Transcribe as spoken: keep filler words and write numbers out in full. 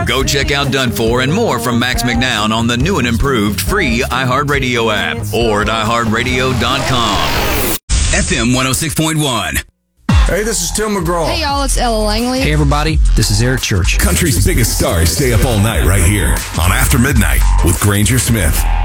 Go check out Done For and more from Max McNown on the new and improved free iHeartRadio app or at i heart radio dot com. F M one oh six point one. Hey, this is Tim McGraw. Hey, y'all, it's Ella Langley. Hey, everybody, this is Eric Church. Country's biggest stars stay up all night right here on After Midnight with Granger Smith.